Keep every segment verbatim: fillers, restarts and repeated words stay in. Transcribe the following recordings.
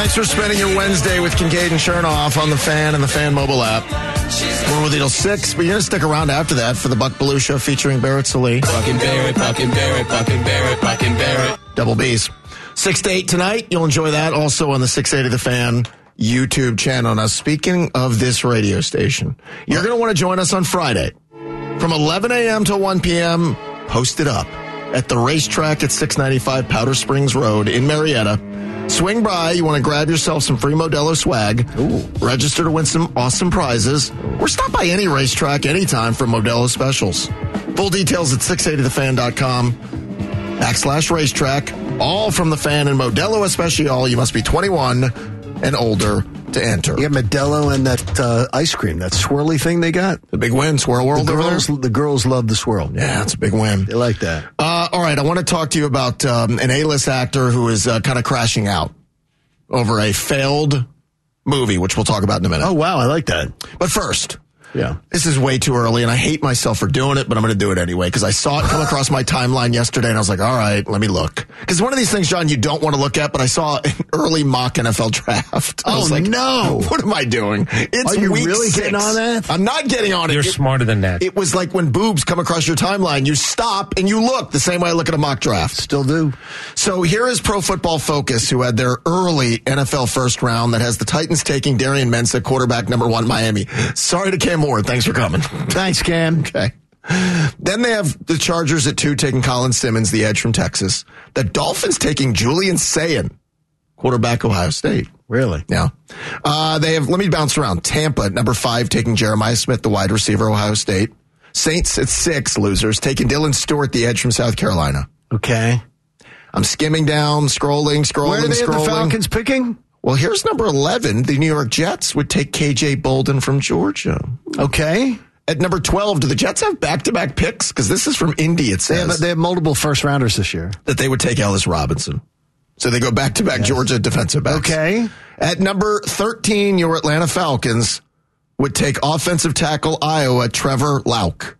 Thanks for spending your Wednesday with Kincaid and Chernoff on the Fan and the Fan mobile app. We're with you till six, but you're going to stick around after that for the Buck Belue Show featuring Barrett Salee. Buck and Barrett, Buck and Barrett, Buck and Barrett, Buck and Barrett. Double B's. six to eight tonight. You'll enjoy that. Also on the six eighty The Fan YouTube channel. Now, speaking of this radio station, you're going to want to join us on Friday from eleven a.m. till one p.m. Post it up at the racetrack at six ninety-five Powder Springs Road in Marietta. Swing by. You want to grab yourself some free Modelo swag. Ooh. Register to win some awesome prizes. Or stop by any racetrack anytime for Modelo specials. Full details at six eighty the fan dot com backslash racetrack. All from the Fan and Modelo Especial. You must be twenty-one and older to enter. You got Modelo and that uh, ice cream, that swirly thing they got. The big win, Swirl World the over girls, there. The girls love the swirl. Yeah, it's a big win. They like that. Uh, all right, I want to talk to you about um, an A-list actor who is uh, kind of crashing out over a failed movie, which we'll talk about in a minute. Oh, wow, I like that. But first, yeah, this is way too early, and I hate myself for doing it, but I'm going to do it anyway, because I saw it come across my timeline yesterday, and I was like, all right, let me look. Because one of these things, John, you don't want to look at, but I saw an early mock N F L draft. I oh, was like, no. What am I doing? It's Are you week really six. getting on that? I'm not getting on it. You're it, smarter than that. It was like when boobs come across your timeline. You stop and you look the same way I look at a mock draft. Still do. So here is Pro Football Focus, who had their early N F L first round that has the Titans taking Darian Mensah, quarterback number one, Miami. Sorry to Cam Ward. Thanks for coming. Thanks, Cam. Okay. Then they have the Chargers at two taking Colin Simmons, the edge from Texas. The Dolphins taking Julian Sayin, quarterback, Ohio State. Really? Yeah. Uh, they have, let me bounce around. Tampa at number five taking Jeremiah Smith, the wide receiver, Ohio State. Saints at six, losers, taking Dylan Stewart, the edge from South Carolina. Okay. I'm skimming down, scrolling, scrolling, Where are they scrolling. the Falcons picking? Well, here's number eleven. The New York Jets would take K J Bolden from Georgia. Okay. At number twelve, do the Jets have back-to-back picks? Because this is from Indy, it says. They have, they have multiple first-rounders this year. That they would take Ellis Robinson. So they go back-to-back yes. Georgia defensive backs. Okay. At number thirteen, your Atlanta Falcons would take offensive tackle Iowa Trevor Lauk.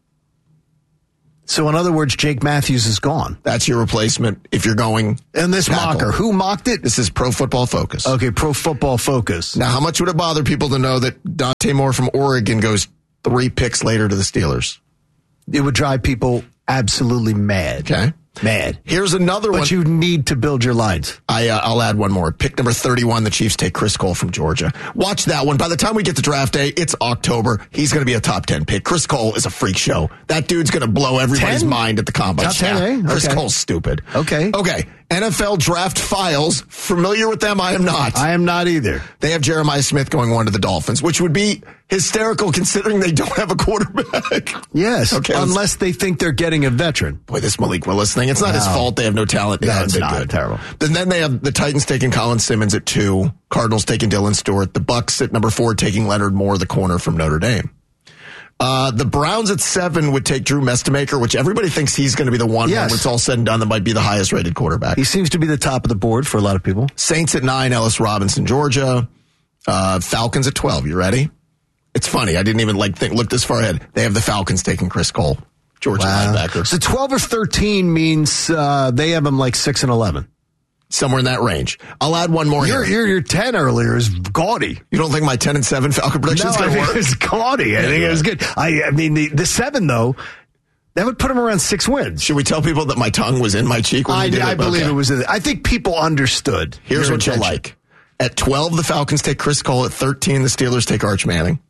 So, in other words, Jake Matthews is gone. That's your replacement if you're going. And this tackle. Mocker, who mocked it? This is Pro Football Focus. Okay, Pro Football Focus. Now, how much would it bother people to know that Dante Moore from Oregon goes three picks later to the Steelers? It would drive people absolutely mad. Okay. Mad. Here's another but one. But you need to build your lines. I, uh, I'll add one more. Pick number thirty-one, the Chiefs take Chris Cole from Georgia. Watch that one. By the time we get to draft day, it's October. He's going to be a top ten pick. Chris Cole is a freak show. That dude's going to blow everybody's ten? mind at the combine. Top ten, yeah. eh? Chris okay. Cole's stupid. Okay. Okay. N F L Draft Files. Familiar with them? I am not. I am not either. They have Jeremiah Smith going one to the Dolphins, which would be hysterical considering they don't have a quarterback. Yes. Okay. Unless they think they're getting a veteran. Boy, this Malik Willis thing, it's not no. his fault. They have no talent. They no, haven't it's been not. good. Terrible. And then they have the Titans taking Colin Simmons at two. Cardinals taking Dylan Stewart. The Bucks at number four taking Leonard Moore, the corner from Notre Dame. Uh, the Browns at seven would take Drew Mestemaker, which everybody thinks he's going to be the one yes. when it's all said and done that might be the highest rated quarterback. He seems to be the top of the board for a lot of people. Saints at nine, Ellis Robinson, Georgia. Uh, Falcons at twelve. You ready? It's funny. I didn't even like think, look this far ahead. They have the Falcons taking Chris Cole, Georgia wow. linebacker. So twelve or thirteen means uh, they have him like six and eleven. Somewhere in that range. I'll add one more your, here. Your, your ten earlier is gaudy. You don't think my ten and seven Falcon prediction is no, going to work? It was gaudy. I yeah, think right. it was good. I, I mean, the, the seven, though, that would put him around six wins. Should we tell people that my tongue was in my cheek when I, we did I it? believe okay. it was in I think people understood. Here's what you like. At twelve, the Falcons take Chris Cole. At thirteen, the Steelers take Arch Manning.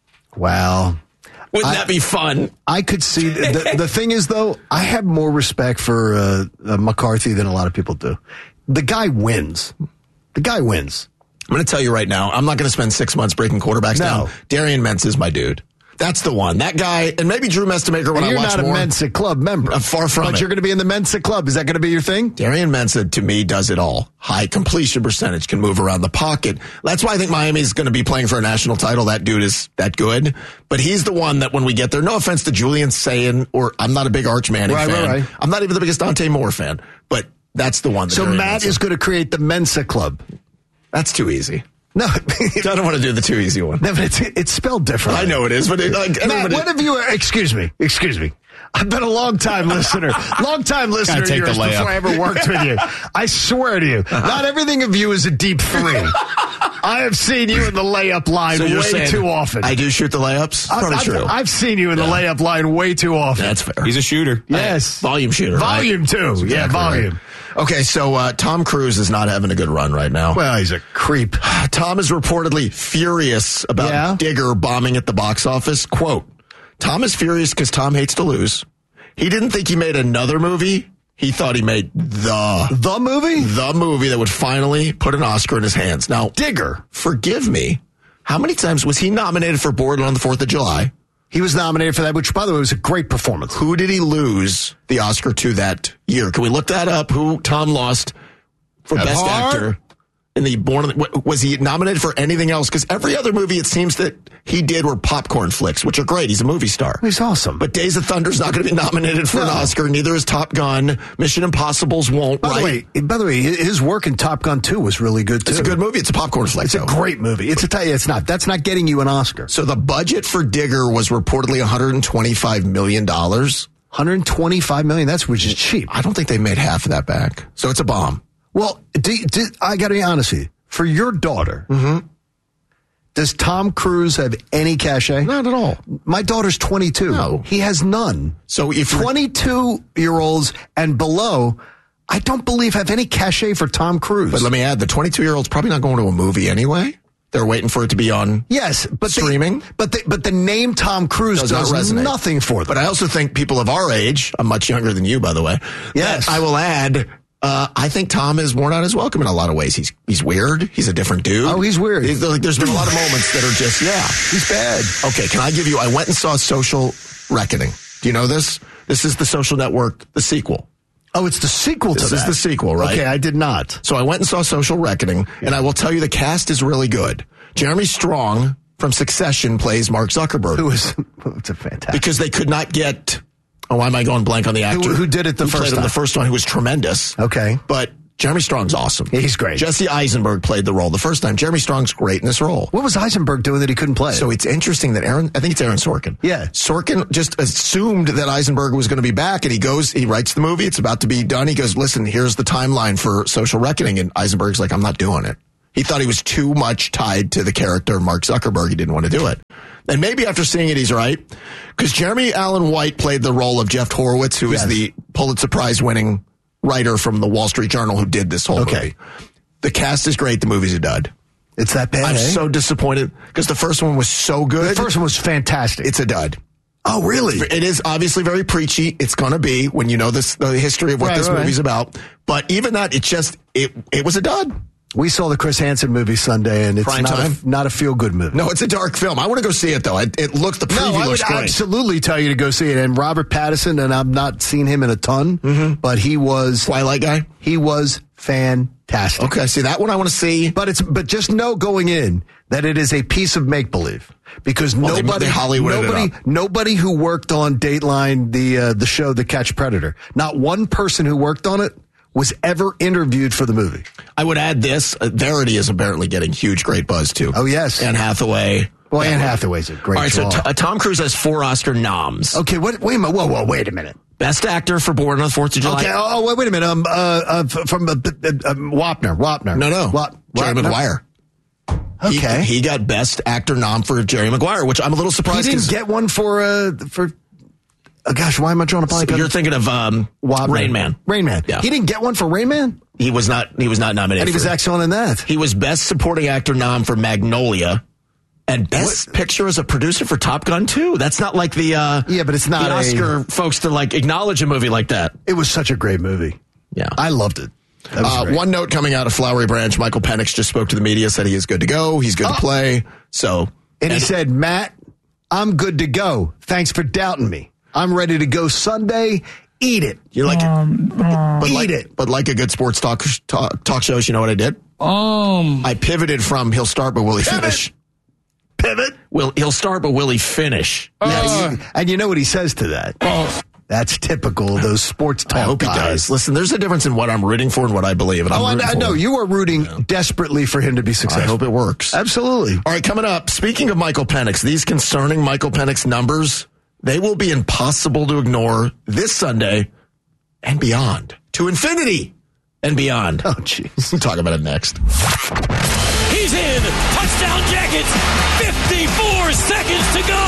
Wow. Wouldn't I, that be fun? I could see. The, the thing is, though, I have more respect for uh, uh, McCarthy than a lot of people do. The guy wins. The guy wins. I'm going to tell you right now, I'm not going to spend six months breaking quarterbacks no. down. Darian Mensah is my dude. That's the one. That guy, and maybe Drew Mestemaker when and I watch more. You're not a Mensa Club member. Uh, far from but it. But you're going to be in the Mensa Club. Is that going to be your thing? Darian Mensah, to me, does it all. High completion percentage, can move around the pocket. That's why I think Miami's going to be playing for a national title. That dude is that good. But he's the one that when we get there, no offense to Julian Sayin, or I'm not a big Arch Manning right, fan. Right, right. I'm not even the biggest Dante Moore fan. But that's the one. That so Darian Matt Mensah. is going to create the Mensa Club. That's too easy. No, I don't want to do the too easy one. No, but it's it's spelled differently. I know it is, but it, like, Matt, what have you? Excuse me, excuse me. I've been a long time listener, long time listener of yours before I ever worked with you. I swear to you, not everything of you is a deep three. I have seen you in the layup line So you're way saying too often. I do shoot the layups? I've, Probably I've, true. I've seen you in the Yeah. layup line way too often. That's fair. He's a shooter. Yes. Volume shooter. right? Volume two. That's Yeah, exactly volume. right. Okay, so uh, Tom Cruise is not having a good run right now. Well, he's a creep. Tom is reportedly furious about Yeah? Digger bombing at the box office. Quote, Tom is furious because Tom hates to lose. He didn't think he made another movie. He thought he made the, The movie? the movie that would finally put an Oscar in his hands. Now, Digger. forgive me, how many times was he nominated for Born on the fourth of July? He was nominated for that, which, by the way, was a great performance. Who did he lose the Oscar to that year? Can we look that up? Who Tom lost for Kevin Best Hart? Actor in the Born on the, was he nominated for anything else? Because every other movie, it seems that he did were popcorn flicks, which are great. He's a movie star. He's awesome. But Days of Thunder's not going to be nominated for an No. Oscar. Neither is Top Gun. Mission Impossible's won't. by right? the way, by the way, his work in Top Gun two was really good too. It's a good movie. It's a popcorn flick. It's a though. great movie. It's a t- it's not. That's not getting you an Oscar. So the budget for Digger was reportedly one hundred twenty-five million dollars. one hundred twenty-five million dollars. That's which is cheap. I don't think they made half of that back. So it's a bomb. Well, do, do, I got to be honest with you. For your daughter, does Tom Cruise have any cachet? Not at all. My daughter's twenty-two. No. He has none. So if you're- twenty-two-year-olds and below, I don't believe have any cachet for Tom Cruise. But let me add, the twenty-two-year-old's probably not going to a movie anyway. They're waiting for it to be on yes, but streaming. The, but the, but the name Tom Cruise Does does, not resonate. nothing for them. But I also think people of our age, I'm much younger than you, by the way. Yes. that I will add, uh, I think Tom is worn out his welcome in a lot of ways. He's he's weird. He's a different dude. Oh, he's weird. He's- like, there's been a lot of moments that are just, yeah. He's bad. Okay, can I give you, I went and saw Social Reckoning. Do you know this? This is the Social Network, the sequel. Oh, it's the sequel to This that. is the sequel, right? Okay, I did not. So I went and saw Social Reckoning, and I will tell you the cast is really good. Jeremy Strong from Succession plays Mark Zuckerberg. Who is? It's a fantastic. Because they could not get. Oh, why am I going blank on the actor? Who- who did it the Who first played him time? The first one, who was tremendous. Okay. But Jeremy Strong's awesome. Yeah, he's great. Jesse Eisenberg played the role the first time. Jeremy Strong's great in this role. What was Eisenberg doing that he couldn't play? So it's interesting that Aaron, I think it's Aaron Sorkin. Yeah. Sorkin just assumed that Eisenberg was going to be back, and he goes, he writes the movie. It's about to be done. He goes, listen, here's the timeline for Social Reckoning. And Eisenberg's like, I'm not doing it. He thought he was too much tied to the character Mark Zuckerberg. He didn't want to do it. And maybe after seeing it, he's right. Because Jeremy Allen White played the role of Jeff Horowitz, who Yes. is the Pulitzer Prize winning writer from the Wall Street Journal who did this whole Okay. movie. The cast is great. The movie's a dud. it's that bad. I'm eh? so disappointed because the first one was so good. The first one was fantastic. It's a dud. oh, really? It is obviously very preachy. It's going to be when you know this, the history of what Right, this right. movie's about. But even that, it just, it, it was a dud. We saw the Chris Hansen movie Sunday, and it's Prime not time? a, not a feel good movie. No, it's a dark film. I want to go see it though. It, it looks, the preview No, I would looks great. absolutely tell you to go see it. And Robert Pattinson, and I've not seen him in a ton, Mm-hmm. but he was Twilight guy. he was fantastic. Okay, see that one I want to see. But it's but just know going in that it is a piece of make believe because Well, they- nobody they Hollywooded it nobody up. nobody who worked on Dateline, the uh, the show The Catch Predator, not one person who worked on it was ever interviewed for the movie. I would add this. Uh, Verity is apparently getting huge, great buzz too. Oh, yes. Anne Hathaway. Well, Yeah. Anne Hathaway's a great All right, draw. so t- uh, Tom Cruise has four Oscar noms. okay, what? Wait a minute. Whoa, whoa, wait a minute. Best actor for Born on the fourth of July. Okay, oh, oh, wait, wait a minute. Um, uh, uh f- from uh, uh, uh, Wapner, Wapner. No, no. Wa- Jerry Wapner? Maguire. He- Okay. He, got best actor nom for Jerry Maguire, which I'm a little He surprised. didn't 'cause- get one for uh for. Oh gosh, why am I drawing a blank? You're thinking of um, Wapner. Rain Man. Rain Man. Yeah. He didn't get one for Rain Man, He was not. He was not nominated. and he was for- excellent in that. He was best supporting actor nom for Magnolia, and best picture as a producer for Top Gun too. That's not like the uh, Yeah, but it's not the a- Oscar folks to like acknowledge a movie like that. It was such a great movie. Yeah. I loved it. That was Uh, great. one note coming out of Flowery Branch: Michael Penix just spoke to the media, said he is good to go. He's good Oh. to play. So, and he said, "Matt, I'm good to go. Thanks for doubting me. I'm ready to go Sunday. Eat it. you like it, but Eat like, it. but like a good sports talk talk, talk shows. You know what I did? Um, I pivoted from he'll start, but will he Pivot. finish? Pivot. Will he'll start, but will he finish? Yeah, you- and you know what he says to that? oh, That's typical of those sports talk I hope guys. he does. Listen, there's a difference in what I'm rooting for and what I believe. And I'm Oh, I, rooting I for know. him. You are rooting desperately for him to be I successful. hope it works. Absolutely. All right, coming up, speaking of Michael Penix, these concerning Michael Penix numbers, they will be impossible to ignore this Sunday and beyond. To infinity and beyond. Oh, jeez. We'll talk about it next. He's in Yellow Jackets, fifty-four seconds to go.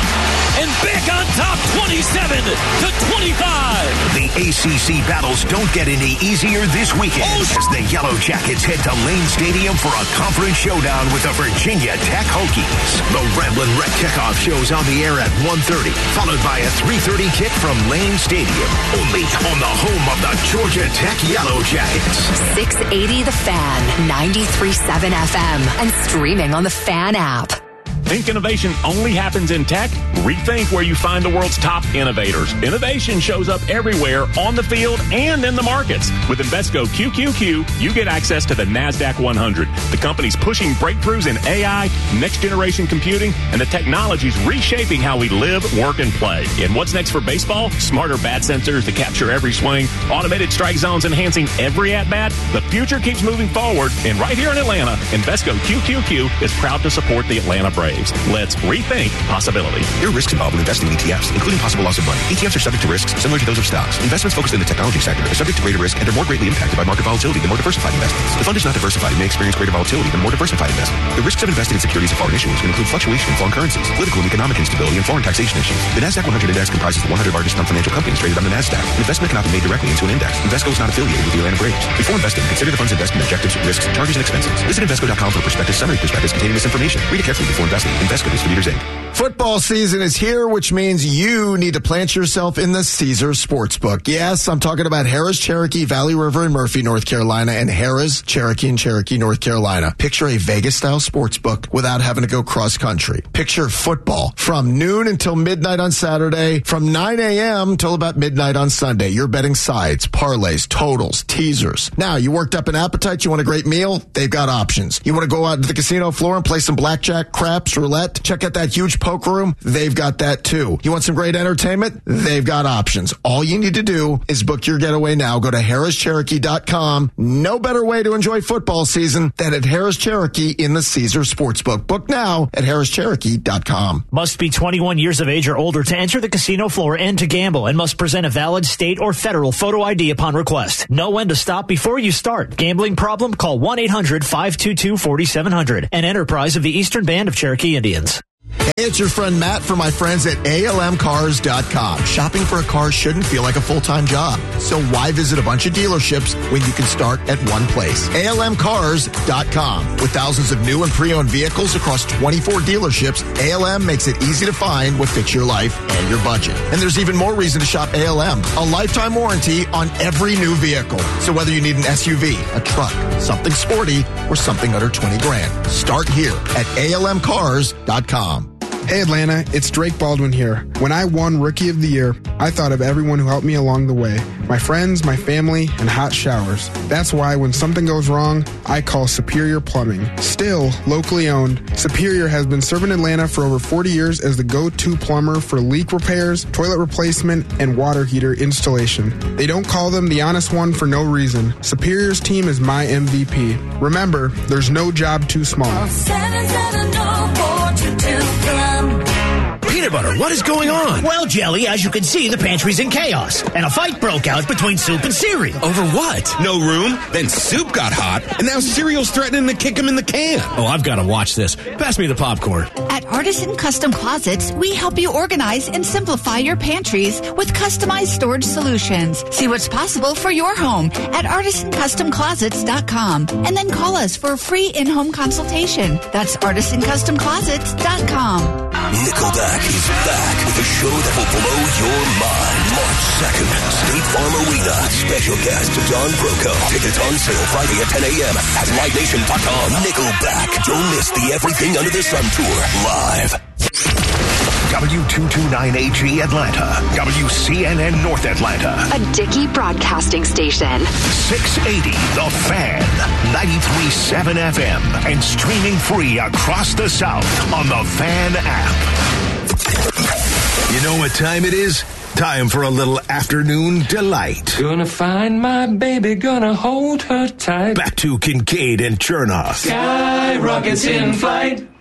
And back on top twenty-seven to twenty-five. The A C C battles don't get any easier this weekend oh, as the Yellow Jackets head to Lane Stadium for a conference showdown with the Virginia Tech Hokies. The Ramblin' Wreck kickoff shows on the air at one thirty, followed by a three thirty kick from Lane Stadium, only on the home of the Georgia Tech Yellow Jackets. six eighty The Fan, ninety-three point seven F M, and streaming on the Fan app. Think innovation only happens in tech? Rethink where you find the world's top innovators. Innovation shows up everywhere, on the field and in the markets. With Invesco Q Q Q, you get access to the NASDAQ one hundred. The company's pushing breakthroughs in A I, next-generation computing, and the technologies reshaping how we live, work, and play. And what's next for baseball? Smarter bat sensors to capture every swing, automated strike zones enhancing every at-bat. The future keeps moving forward, and right here in Atlanta, Invesco Q Q Q is proud to support the Atlanta Braves. Let's rethink possibility. There are risks involved in investing in E T Fs, including possible loss of money. E T Fs are subject to risks similar to those of stocks. Investments focused in the technology sector are subject to greater risk and are more greatly impacted by market volatility than more diversified investments. The fund is not diversified and may experience greater volatility than more diversified investments. The risks of investing in securities of foreign issuers can include fluctuation in foreign currencies, political and economic instability, and foreign taxation issues. The NASDAQ one hundred index comprises the one hundred largest non-financial companies traded on the NASDAQ. An investment cannot be made directly into an index. Invesco is not affiliated with the Atlanta Braves. Before investing, consider the fund's investment objectives, risks, charges, and expenses. Visit Invesco dot com for a prospectus summary prospectus containing this information. Read it carefully before investing. Invesco Distributors, Incorporated. Football season is here, which means you need to plant yourself in the Caesars Sportsbook. Yes, I'm talking about Harrah's, Cherokee, Valley River, and Murphy, North Carolina, and Harrah's, Cherokee, and Cherokee, North Carolina. Picture a Vegas-style sportsbook without having to go cross-country. Picture football from noon until midnight on Saturday, from nine a.m. till about midnight on Sunday. You're betting sides, parlays, totals, teasers. Now, you worked up an appetite, you want a great meal? They've got options. You want to go out to the casino floor and play some blackjack, craps, roulette? Check out that huge poker room? They've got that too. You want some great entertainment? They've got options. All you need to do is book your getaway now. Go to Harrah's Cherokee dot com. No better way to enjoy football season than at Harrah's Cherokee in the Caesars Sportsbook. Book now at Harrah's Cherokee dot com. Must be twenty-one years of age or older to enter the casino floor and to gamble, and must present a valid state or federal photo I D upon request. Know when to stop before you start. Gambling problem? Call one eight hundred five two two four seven zero zero. An enterprise of the Eastern Band of Cherokee Indians. Hey, it's your friend Matt from my friends at A L M cars dot com. Shopping for a car shouldn't feel like a full-time job. So why visit a bunch of dealerships when you can start at one place? A L M cars dot com. With thousands of new and pre-owned vehicles across twenty-four dealerships, A L M makes it easy to find what fits your life and your budget. And there's even more reason to shop A L M. A lifetime warranty on every new vehicle. So whether you need an S U V, a truck, something sporty, or something under twenty grand, start here at A L M cars dot com. Hey Atlanta, it's Drake Baldwin here. When I won Rookie of the Year, I thought of everyone who helped me along the way. My friends, my family, and hot showers. That's why when something goes wrong, I call Superior Plumbing. Still locally owned, Superior has been serving Atlanta for over forty years as the go-to plumber for leak repairs, toilet replacement, and water heater installation. They don't call them the honest one for no reason. Superior's team is my M V P. Remember, there's no job too small. seven seven zero four two two. Peanut butter, what is going on? Well, Jelly, as you can see, the pantry's in chaos, and a fight broke out between Soup and Cereal. Over what? No room? Then Soup got hot, and now Cereal's threatening to kick him in the can. Oh, I've got to watch this. Pass me the popcorn. At Artisan Custom Closets, we help you organize and simplify your pantries with customized storage solutions. See what's possible for your home at artisan custom closets dot com, and then call us for a free in-home consultation. That's artisan custom closets dot com. Nickelback is back with a show that will blow your mind. March second, State Farm Arena. Special guest Don Broco. Tickets on sale Friday at ten a.m. at live nation dot com. Nickelback. Don't miss the Everything Under the Sun tour live. W two twenty-nine A G Atlanta. W C N N North Atlanta. A Dickey broadcasting station. six eighty The Fan. ninety-three point seven F M. And streaming free across the South on the Fan app. You know what time it is? Time for a little afternoon delight. Gonna find my baby, gonna hold her tight. Back to Kincaid and Chernoff. Sky rockets in flight.